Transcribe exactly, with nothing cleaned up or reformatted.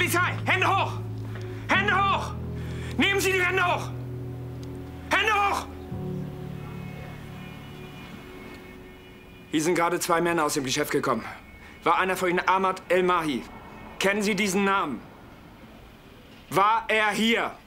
Polizei! Hände hoch! Hände hoch! Nehmen Sie die Hände hoch! Hände hoch! Hier sind gerade zwei Männer aus dem Geschäft gekommen. War einer von Ihnen Ahmad El Mahi? Kennen Sie diesen Namen? War er hier?